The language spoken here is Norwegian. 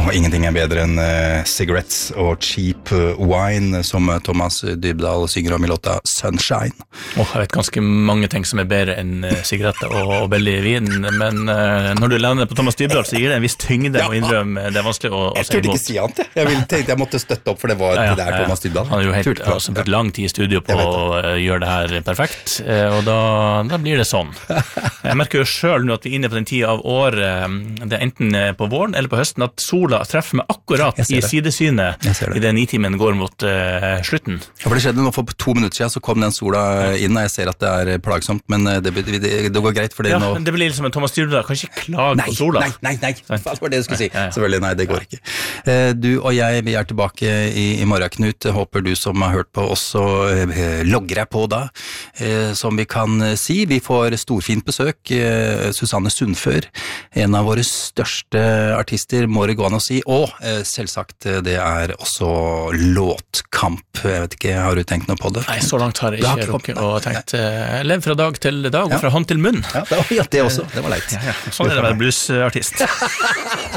Og ingenting bedre enn cigarettes og cheap wine, som Thomas Dybdahl synger om i låta Sunshine. Jeg vet ganske mange ting som bedre enn sigaretter og billig vin, men når du lander på Thomas Dybdahl, så gir det en viss tyngde, og innrømme, det vanskelig å si imot. Jeg kunne ikke si annet, jeg tenkte jeg måtte støtte opp, for det var det der Thomas Dybdahl. Han jo helt, brukt lang tid i studio på å gjøre det her perfekt, og da blir det sånn. Jeg merker jo selv nå at vi inne på den tiden av året, det enten på våren eller på høsten, at sola treffer meg akkurat i sidesynet i den 9-timen går mot slutten. Ja, for det skjedde nå for 2 minutter siden, så kom den sola inn, og jeg ser at det plagsomt, men det går greit for det nå. Det blir liksom en Thomas Dybdahl, kan ikke klage på sola. Nei, det var det du skulle si. Selvfølgelig, nei, det går ikke. Du og jeg, vi tilbake i morgen, Knut. Håper du som har hørt på også logger deg på da, som vi kan si. Vi får storfint besøk, Susanne Sundfør, en av våre største artister, må det gå an å si, og selvsagt det også låtkamp. Jeg vet ikke, har du tenkt noe på det? Nei, så langt har jeg ikke rukket og tenkt lev fra dag til dag, og fra hånd til munn. Ja, det også, det var leit. Sånn det å være bluesartist.